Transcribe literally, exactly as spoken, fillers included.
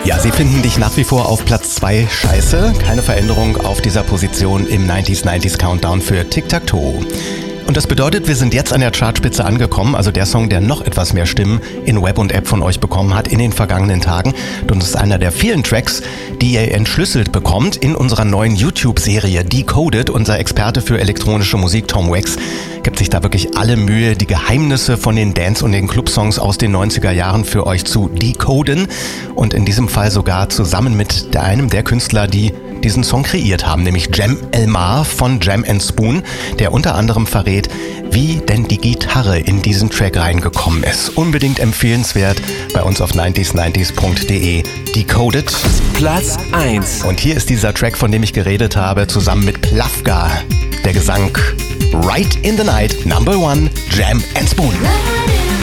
Ja, sie finden dich nach wie vor auf Platz zwei scheiße. Keine Veränderung auf dieser Position im neunziger neunzig Countdown für Tic-Tac-Toe. Und das bedeutet, wir sind jetzt an der Chartspitze angekommen, also der Song, der noch etwas mehr Stimmen in Web und App von euch bekommen hat in den vergangenen Tagen. Und das ist einer der vielen Tracks, die ihr entschlüsselt bekommt in unserer neuen YouTube-Serie Decoded. Unser Experte für elektronische Musik, Tom Wax, gibt sich da wirklich alle Mühe, die Geheimnisse von den Dance- und den Club-Songs aus den neunziger Jahren für euch zu decoden. Und in diesem Fall sogar zusammen mit einem der Künstler, die diesen Song kreiert haben, nämlich Jem Elmar von Jam and Spoon, der unter anderem verrät, wie denn die Gitarre in diesen Track reingekommen ist. Unbedingt empfehlenswert bei uns auf neunzig neunzig punkt de. Decoded. Platz eins. Und hier ist dieser Track, von dem ich geredet habe, zusammen mit Plavka. Der Gesang Right in the Night, Number One, Jam and Spoon.